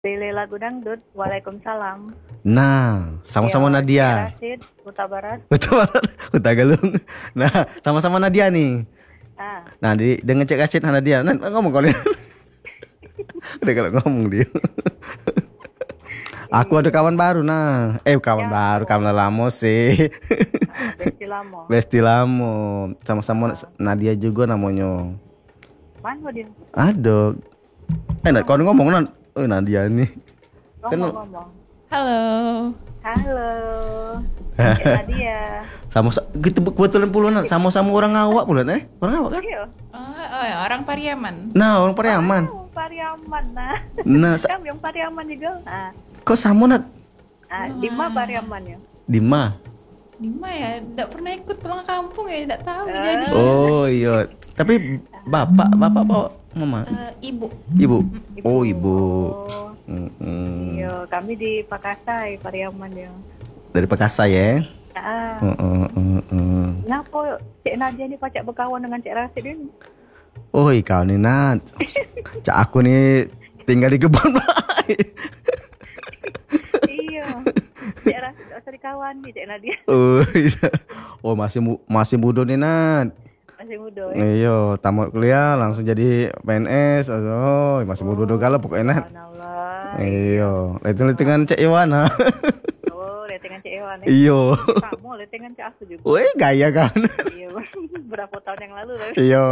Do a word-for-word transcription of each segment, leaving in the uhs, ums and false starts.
Pilih lagu dangdut. Waalaikumsalam. Nah, sama-sama Ya, Nadia. Rasid, Huta Barat. Huta Barat, Huta Galung. Nah, sama-sama Nadia nih. Ah, Nah, di dengan Cek Asyid Nadia. Nah, ngomong kali. Udah kalau ngomong dia. Aku ada kawan baru nah. Eh, kawan Ya baru, ampun. kawan lama sih. ah, Besti Lamo. Besti lama. Sama-sama Nadia juga namanya. Mana dia? Ada. Eh, nah, kau ngomong nah. Oh, Nadia nih. Kan Ngomong-ngomong. Halo. Halo. Cek Nadia. sama gitu kebetulan puluhan sama-sama orang awak pula eh. Orang awak kan? Iya. Oh, oh ya, orang Pariaman. Nah, orang Pariaman. Oh, Pariaman. Nah. Nah, sa- Kami yang Pariaman juga. Ah, kok sama Nat? ah di mana Pariaman ya? Dima. Di mana ya? Tidak pernah ikut pulang kampung ya, tidak tahu Eh. jadi. Oh iya. Tapi bapak, bapak bawa mama, Eh, ibu. ibu. Oh ibu. Oh, Mm-mm. iya, kami di Pakasai, Pariaman ya. Dari Pakasa ya. Ah, Uh, uh, uh, uh. kenapa Cek Nadia ini pacak berkawan dengan Cek Rasid ini? Oh kau nih Nat. Cak aku nih tinggal di kebun. Iya. Cek Rasid tak usah dikawan nih Cek Nadia. Oh iya. Oh masih mu- masih muda nih Nat. Masih muda ya. Iya, tamat kuliah langsung jadi P N S. Oh, masih muda muda galau pokoknya Nat. Subhanallah. Iya, leting-letingan Cek Iwana. Oh, letengan Cek Ewan ya. Iya. Kamu letengan Cek aku juga. Woi, gaya kan. Iya, berapa tahun yang lalu loh. Iya.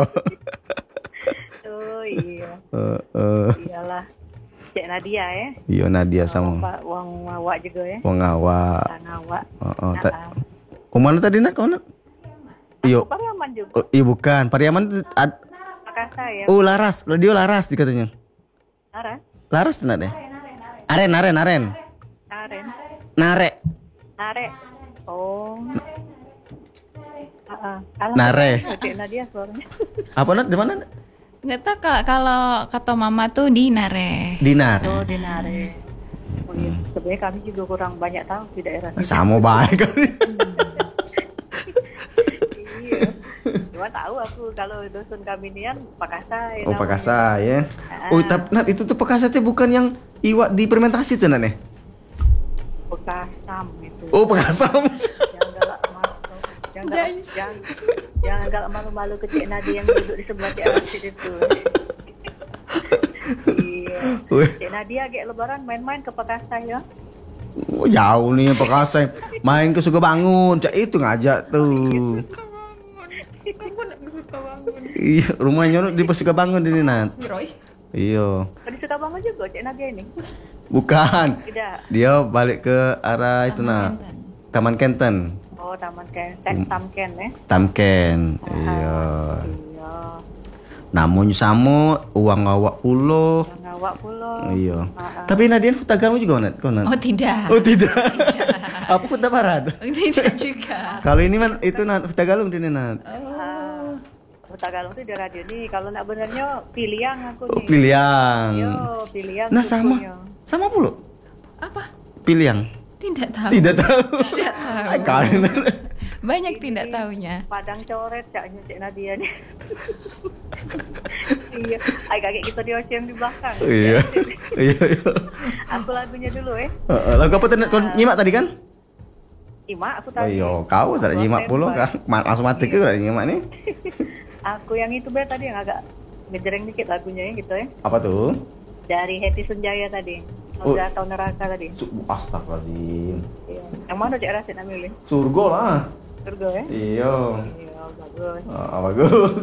Oh iya, Eh, eh. iyalah. Cek Nadia ya. Iya Nadia sama Pak Wang Awak juga ya. wong awak. Kang Awak. Oh, oh, ta- Nah, Kemana tadi Nat? Kemana? Iya. aku Pariaman juga. Oh, iya bukan. Pariaman itu ad- Pakasai ya. Oh, Laras. Dia Laras dikatanya. Nara, Laras tuh Nat ya? Aren, Aren, Aren. Aren, Nare. Nare. Oh. Ah, ah. Nare. Cek Nadia suaranya. Apa Nat? Di mana? Nat? Nggak tahu Kak, kalau kata mama tuh di Nare. Dinar. Oh, di Nare. Oh iya, sebenarnya kami juga kurang banyak tahu di daerah sini. Sama baik kali. Iya. Cuma tahu aku kalau dusun kami ini kan Pakasai. Oh, namanya. Pakasa ya. Ah. Oh, tapi Nat itu tuh Pakasa tuh bukan yang iwak di fermentasi tuh Nat ya? Bekasam itu. Oh, Pakasam. Jangan galak malu. Jangan galak, jangan, jangan galak malu-malu ke Cik Nadia yang duduk di sebelah Cik Rasid itu. Iya. Wih. Cik Nadia agak lebaran main-main ke Pakasai ya. Oh, jauh nih yang Pakasa. Main ke Sukabangun. Cak itu ngajak tuh. Aku nggak suka bangun. Iya, rumahnya di Sukabangun ini Nat. Roy. Iya. Kau di Sukabangun juga Cik Nadia ini? Bukan. Tidak. Dia balik ke arah itu nah. Taman Kenten. Oh, Taman Ken, Ken Tamken ya. Tamken. Iya. Iya. Namun sama uang awak pulo. Yang awak pulau. Iya. Ah, ah. Tapi Nadian Huta Galung juga Nat? Kau, Nat? Oh tidak. Oh tidak. Apa Huta Barat? Oh, tidak juga. Kalau ini man itu Nat Huta Galung ini Nat. Oh. Huta Galung tuh di radio nih. Kalau nak benernya Piliang aku Oh, nih. Piliang. Yo, Piliang. Nah sama. sukunya. Sama pulo. Apa? Piliang. Tidak tahu. Tidak tahu. Tidak tahu. Ay, kalian. Banyak tidak tahunya. Padang coret caknya Cik Nadia nih. Iya, ay kaget kita di Ocean di belakang. Iya. Iya, iya. Aku lagunya dulu ya. Heeh, lagu apa tadi? Kau nyimak tadi kan? Ima aku Oh tadi. iya, kau sudah nyimak pulo kan? Ma- Langsung mati ke udah nyimak nih. Aku yang itu ber tadi yang agak ngejreng dikit lagunya ya gitu ya. Apa tuh? Dari Heti Sunjaya tadi. Oh. Surga atau neraka tadi. Su- Astagfirullahaladzim. Iya. Yang mana Cik Rasid ambilin? Surga lah. Surga ya. Iya. Iya, bagus. Ah, bagus.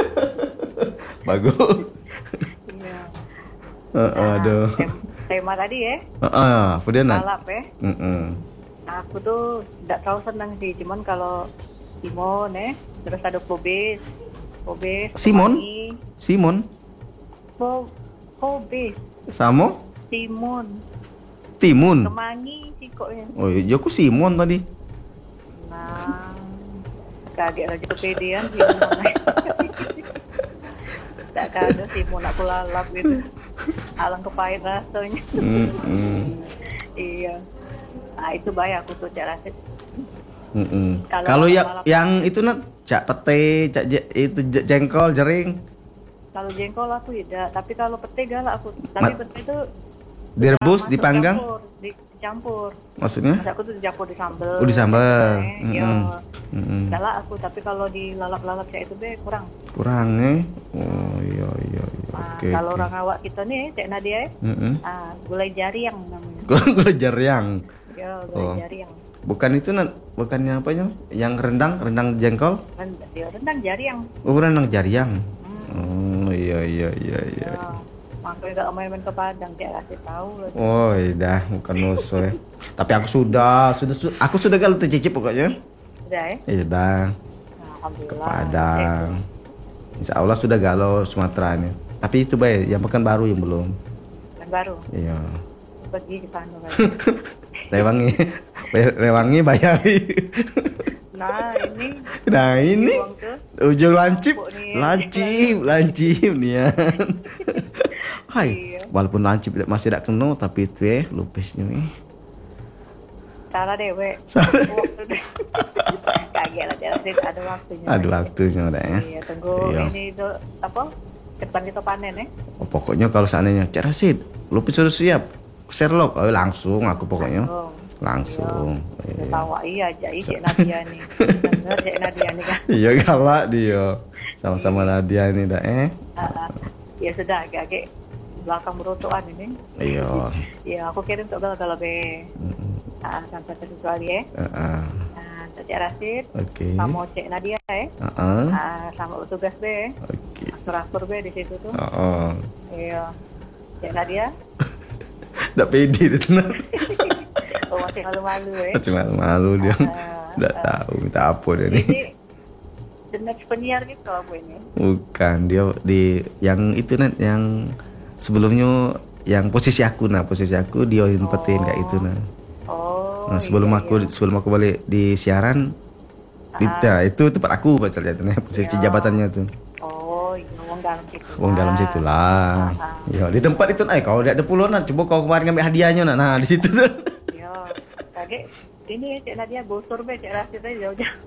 Bagus. Iya. Heeh, aduh. Tem- tema tadi ya. Heeh, kemudian Nat. Balap ya. Heeh. Aku tuh tidak terlalu senang sih, cuman kalau Simon ya, terus ada Pobes, Pobes, Simon? Kemangi. Simon Po, Pobes, sama Simon, Timun. Kemangi, Ciko ya. Oh, iya aku Simon tadi. Nah, kaget aja kepedean Simon. Tak ada Simon aku lalap gitu. Alang kepahit rasanya. Heeh. Iya. Nah itu bahaya aku tuh Cak Rasid. Heeh. Kalau Kalau yang balap-balap- yang itu Nat, cak pete, cak je- itu je- jengkol, jering. Kalau jengkol aku tidak, tapi kalau pete galak aku. Tapi Mat- pete itu Direbus, Masuk dipanggang? campur, di- dicampur. Maksudnya? Masakku tuh dicampur di sambal. Oh, di sambal. Iya. Mm-mm. Mm-mm. Enggak lah aku, tapi kalau dilalap-lalap kayak itu be kurang. Kurang eh. Oh iya iya iya. Nah, Oke. kalau oke. orang awak kita nih, Cek Nadia, eh, Mm-mm. ah, gulai jari yang namanya. Gula jaryang. Ya, gulai Oh. jari yang. Bukan itu Nan, bukannya apa ya? Yang rendang, rendang jengkol? Rend- dia rendang jari yang. Oh, rendang jaryang. Hmm. Oh iya iya iya iya. Ya. Makanya gak main-main ke Padang, Cek kasih tahu lah. Oh, dah bukan musuh ya. Tapi aku sudah, sudah, su- aku sudah galau tercicip pokoknya. Udah ya? Iya dah, Nah, ke alhamdulillah. Padang. Insya Allah sudah galau Sumatera ini. Tapi itu baik, yang Pekanbaru yang belum. Dan baru Iya. pergi ke sana kan. Rewangi, Bay- Rewangi bayari. Nah, ini Nah ini uang tuh. ujung lancip, Empuk nih. lancip, lancip nih ya. Hai, Iya. walaupun lancip masih tidak kena, tapi itu eh lupisnya eh. Salah deh, we. Salah. Waktu deh. Kaget lah, Cek, ada waktunya. Aduh waktunya udah ya. Iya, tunggu Iya. ini itu apa? Depan kita panen ya. Oh, pokoknya kalau seandainya Cek Rasid, lupis sudah siap. Sherlock, oh, langsung aku pokoknya. Oh, Langsung. iya. Iya. Tawa iya aja, iya Cek Nadia nih. Bener Cek Nadia nih kan. Iya galak dia. Sama-sama Nadia ini dah eh. Ah, ya sudah agak-agak belakang berotoan ini. Iya. Ya aku kirim untuk galau-galau be. Nah, sampai kecuali ya. Heeh. Nah, Cek Rasid, Oke. sama Cek Nadia ya. Heeh. Nah, sama petugas be. Oke. Akur-akur be di situ tuh. Heeh. Iya. Cek Nadia. Nggak pede dia tenang. Oh, masih malu-malu ya. Masih malu-malu dia. Ah, Nggak ah. tahu minta apa dia nih. Ini the next penyiar gitu aku ini. Bukan dia di yang itu Nat, yang sebelumnya yang posisi aku nah posisi aku dia nyempetin kayak itu nah. Oh. Nah, sebelum iya, aku iya. sebelum aku balik di siaran di, nah, itu tempat aku pacarnya tuh, nah, posisi Iya. jabatannya tuh. Oh, iya, uang dalam situ. Wong dalam situ lah. Ya, di tempat itu nah kalau ada puluhan nah, coba kau kemarin ngambil hadiahnya nah, nah di situ tuh. Iya. Kaget ini Cek Nadia bosor be Cek Rasid aja jauh-jauh.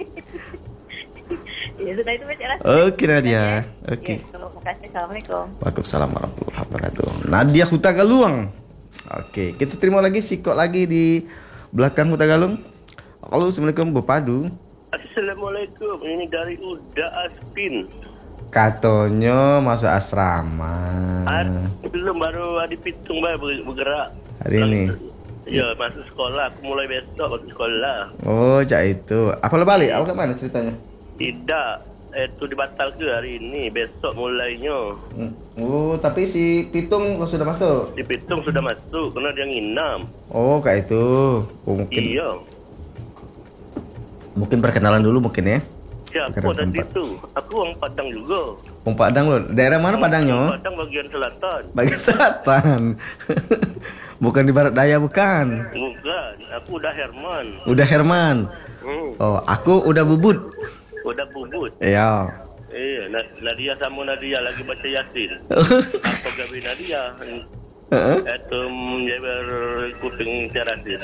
Ya sudah itu be Cek Rasid. Oke Nadia. Oke. Ya, kalau makasih. Assalamualaikum. Waalaikumsalam warahmatullahi wabarakatuh. Nadia Huta Galung. Oke, kita terima lagi sikok lagi di belakang Huta Galung. Halo, assalamualaikum Bu Padu. Assalamualaikum, ini dari Uda Aspin. Katanya masuk asrama. Ah, belum baru di Pitung baru bergerak. Hari ini. Ya, masuk sekolah. Aku mulai besok masuk sekolah. Oh, cak itu. Apa lo balik? Apa mana ceritanya? Tidak, itu dibatal ke hari ini. Besok mulainya. Hmm. Oh, tapi si Pitung lo sudah masuk. Di Pitung sudah masuk karena dia nginam. Oh, kayak itu. Oh, mungkin Iya. mungkin perkenalan dulu mungkin ya. Siapa Karena tadi tempat. itu? Aku orang Padang juga. Pung Padang lo. Daerah mana Padangnya? Padang bagian selatan. Bagian selatan. Bukan di barat daya bukan. Bukan, aku udah Herman. Udah Herman. Hmm. Oh, aku udah Bubut. Udah bubut. Iya. Iya, Na- Nadia sama Nadia lagi baca Yasin. Apa gawe Nadia? Heeh. Itu menjabar kuping Cerasin.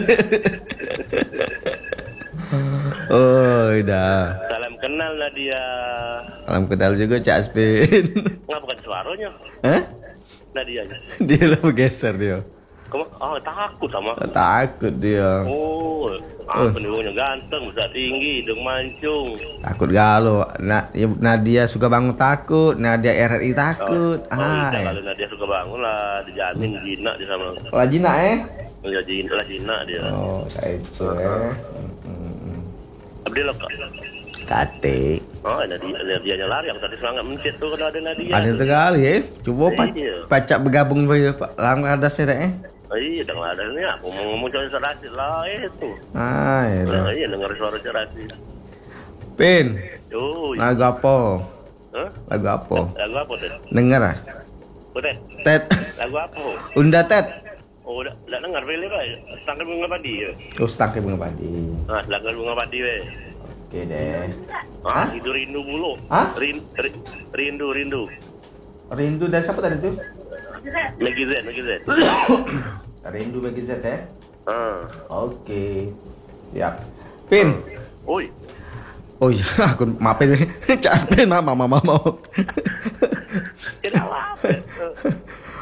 Oh, udah. Salam kenal Nadia. Salam kenal juga Cak Aspin. Ngapa kan suaranya? Hah? Nadia. Dia lo bergeser dia. Kamu ah takut sama aku. Takut dia. Oh, apa nih orangnya ganteng, besar tinggi, hidung mancung. Takut galau. Nah, ya, Nadia suka bangun takut. Nadia R R I takut. Oh, iya, Hai. kalau Nadia suka bangun lah, dijamin jinak dia sama. Lagi nak eh? Ya jinak lah jinak dia. Oh, kayak itu eh. Abdi lo kak. Kate. Oh, Nadia, Nadia nya lari. Aku tadi semangat mencet tuh kalau ada Nadia. Ada sekali eh. Coba pac Iya. pacak bergabung bae Pak. Lang ada saya eh. Oh, iya, dengan ada ini aku mau ngomong soal Cerasin lah itu. Ah, ya. Nah, iya dengar suara Cerasin. Pin, Oh, iya. lagu apa? Hah? Lagu apa? Lagu apa tuh? Dengar ah? Udah. Tet. Lagu apa? Unda Tet. Oh, udah, udah dengar pilih pak. Tangkap bunga padi ya. Oh, stangke bunga padi. Ah, tangkap bunga padi we. Oke deh. Ah, itu rindu mulu. Hah? Rin, ri- rindu, rindu. Rindu dari siapa tadi tuh? Megi Z, Megi Z. Rindu bagi Z ya. Ah. Oke. Ya. Pin. Oi, Oh iya, aku maafin Cak Aspin, mama mama mau. kenapa?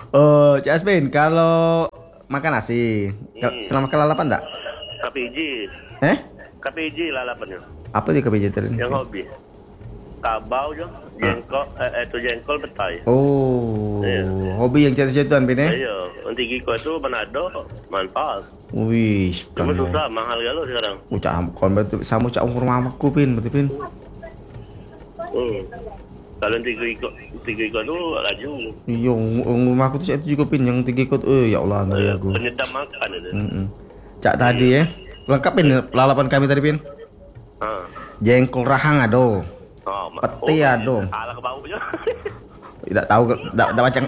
Oh, Cik Asmin, kalau makan nasi, Hmm. selama makan lalapan enggak? K P J. Eh? K P J lalapannya. Apa dia kebijakan? Yang hobi. Kabau je, jengkol, eh, itu jengkol petai. Oh, Iya. hobi yang cari-carian Pin eh? Iya, nanti Giko itu Manado, mantap. Wih, Cuma kan. susah, mahal galau sekarang. Ucap kon betul sama ucap umur mamaku Pin, betul Pin. Hmm. Kalau tiga ikut, tiga ikut tu laju. Iya, umur mamaku tuh itu juga Pin yang tiga ikut. Eh, ya Allah, ngeri aku. Penyedap makan itu. Mm-mm. Cak tadi ya, lengkap Pin lalapan kami tadi Pin. Ha. Jengkol rahang ado. Oh, ma- Peti ado. Alah ke bau je. Tidak tahu, tidak tidak baca.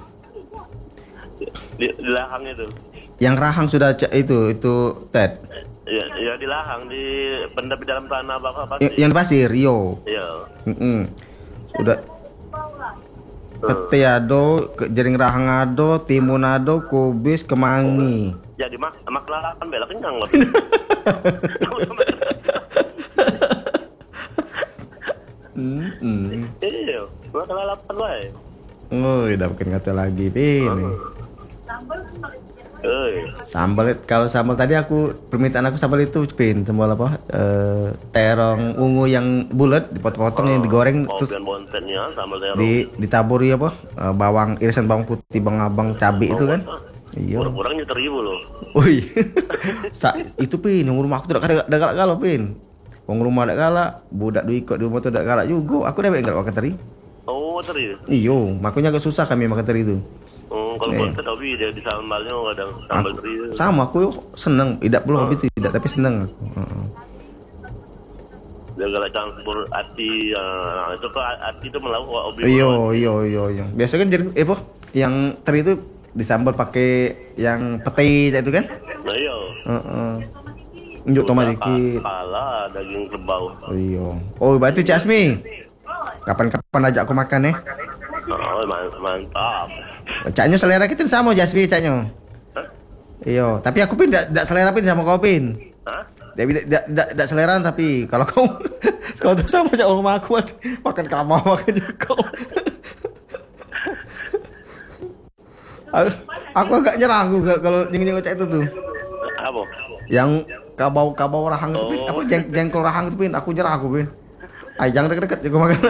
Di, di lahang itu. Yang rahang sudah cak itu itu Ted. Ya, ya di lahang, di pendap di dalam tanah apa apa Yang, yang pasir, yo. Iya. Mm-mm. Sudah peti ado, ke- jering rahang ado, timun ado, kubis, kemangi. Jadi mak mak lalapan bela kenyang loh. Mm-mm. Iya, mak lalapan wae. Oh, udah bukan kata lagi, Pin. Eh, Sambal kalau sambal tadi aku permintaan aku sambal itu Pin, sambal apa? Eh, terong ungu yang bulat dipotong-potong yang digoreng oh, terus biar bontennya sambal terong. di ditaburi apa? Eh, bawang irisan bawang putih, bawang abang, cabai itu kan. Iya. Kurang-kurangnya seribu loh. Wih. Sa, itu Pin, yang rumah aku tidak ada galak galau Pin. Wong rumah ada galak, budak duit ikut di rumah tu ada galak juga. Aku dah enggak makan teri. Oh, serius. Iyo, makanya agak susah kami makan teri itu. Hmm, kalau Eh. bonten tapi dia di sambalnya kadang sambal Aku, teri. sama aku seneng, tidak belum hobi tidak tapi seneng aku. Heeh. Dia galak campur hati. Nah, itu kok hati itu melauk hobi. Iyo, iyo, iyo, iyo. Biasa kan jadi eh apa? Yang teri itu disambal pakai yang peti itu kan? Nah, iya. Heeh. Unjuk tomat dikit. Kalah daging kerbau. Iya. Oh, berarti Cik Asmi. Kapan-kapan ajak aku makan eh? Oh, man- mantap. Caknya selera kita sama Jasmi caknya. Hah? Iya, tapi aku pun tidak selera pin sama kau pin. Hah? Tapi tidak selera tapi kalau kau kau tuh sama cak rumah aku makan kamar makan kau. aku, aku agak nyerah aku kalau nyengin cak itu tuh. Apa? Yang kabau kabau rahang itu pin, Oh. apa jeng, jengkol rahang itu pin, aku nyerah aku pin. Ay, jangan deket-deket juga makan.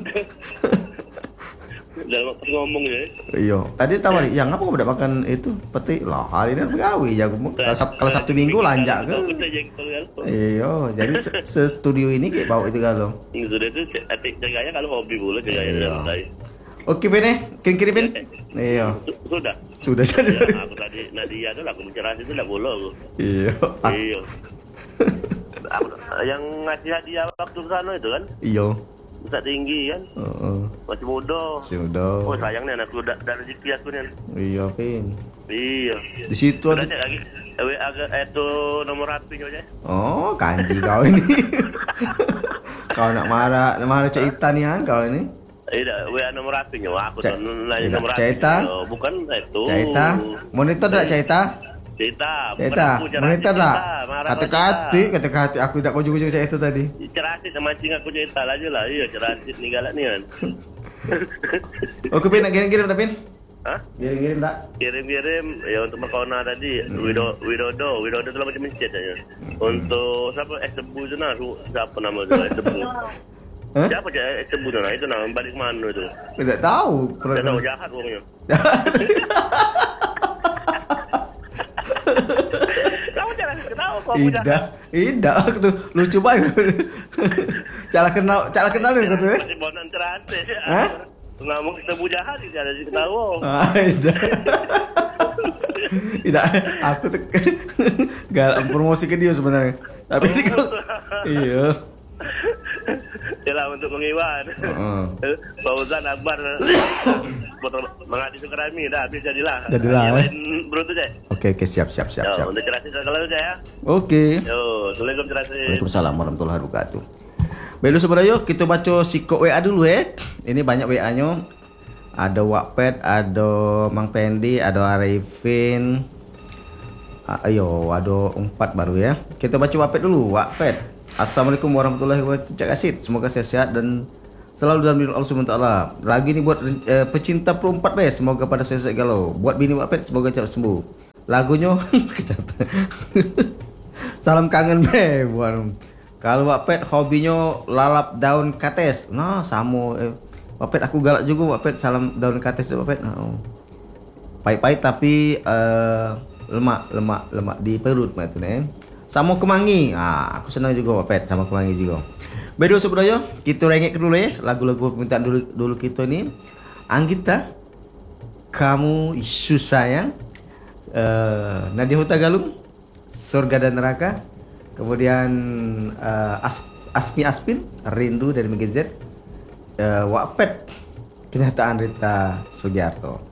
Dalam waktu ngomong ya. Iya, tadi tawari, yang apa kau udah makan itu peti lah hari ini begawi ya aku. Kalau, Sab- kalau Sabtu Minggu lanjak ke. Kita jengkol kan. Iya, jadi se, se studio ini kayak bawa itu kalau. Itu dia tuh etik jaganya kalau hobi bola jaganya Iya. dalam tadi. Oke Bene, kirim-kirim Ben. Iya, Sudah. sudah jadi. Ya, aku tadi Nadia tuh aku bicara itu enggak bola aku. Iya. Ah, Iya. Aku, yang ngasih hadiah waktu ke sana itu kan iya. bisa tinggi kan, Heeh. masih muda. Sudah. Oh sayang nih anakku udah dari rezeki aku nih. Iya, Pin. Iya. Di situ Udah ada. cek lagi. W agak itu nomor rapinya aja. Oh, kanji kau ini. Kau nak marah, nak marah cerita nih kan kau ini. Iya, W A nomor rapinya. Wah, aku Cek- tuh nanya tidak, nomor cerita. rapinya. Oh, bukan itu. Cerita, monitor tak cerita? Cerita. Bukan Cerita, aku, cerita, monitor cerita. tak? Marah Kata-kata, cerita. kata-kata aku tidak mau juga cerita itu tadi. Cerasit sama mancing aku cerita aja lah. Iya, cerasit nih galak nih kan. Oke, Pin, nak kirim-kirim tak, Pin? Hah? Kirim-kirim tak? Kirim-kirim ya untuk Makona tadi Widodo Widodo Widodo itu lah macam mencet aja. Untuk siapa es tebu tu nah Su- siapa nama tu es tebu. Hah? Siapa je es tebu tu nah itu nah balik mana tu. Tidak tahu. Dia tahu jahat orangnya. Kamu jangan ketawa kau aku Tidak, jahat. tidak aku tuh lucu banget. Cara kenal, cara kenal itu tuh. Masih bonan cerasit. Hah? Ngomong es tebu jahat dia ada sih ketawa. Ah, tidak. Tidak, aku tuh gak promosi ke dia sebenarnya. Tapi ini kalau iya. Yalah untuk mengiwan. Heeh. Fauzan Akbar mengadi Sukarami dah habis jadilah. Jadilah, Yang eh. lain beruntung je. Oke, oke, siap, siap, siap, Yo, siap. untuk cerasit kalau je ya. Oke. Yo, Assalamualaikum cerasit. Waalaikumsalam warahmatullahi wabarakatuh. Baik, sebenarnya yuk kita baca sikok W A dulu ya. Ini banyak W A-nya. Ada Wakped, ada Mang Pendi, ada Arifin. Ah, ayo, ada empat baru ya. Kita baca Wakped dulu. Wakped. Assalamualaikum warahmatullahi wabarakatuh. Cak Asid, semoga sehat-sehat dan selalu dalam lindungan Allah Subhanahu wa taala. Lagi ini buat uh, pecinta perempat be, semoga pada sehat galau. Buat bini Wappet semoga cepat sembuh. Lagunya salam kangen be buat. Kalau Wappet hobinya lalap daun kates. Nah, sama eh, Wappet aku galak juga Wappet salam daun kates tu Wappet. Nah, pahit-pahit tapi uh, lemak lemak lemak di perut macam tu eh. Sama kemangi. Ah, aku senang juga Wappet sama kemangi juga. Bedo Subroyo, kita rengek dulu ya lagu-lagu permintaan dulu dulu kita ni. Anggita, kamu isu sayang, uh, Nadia Hutagalung, Surga dan Neraka, kemudian uh, As Asmi Aspin, Rindu dari Mega Z, uh, Wappet, Kenyataan Rita Sugiarto.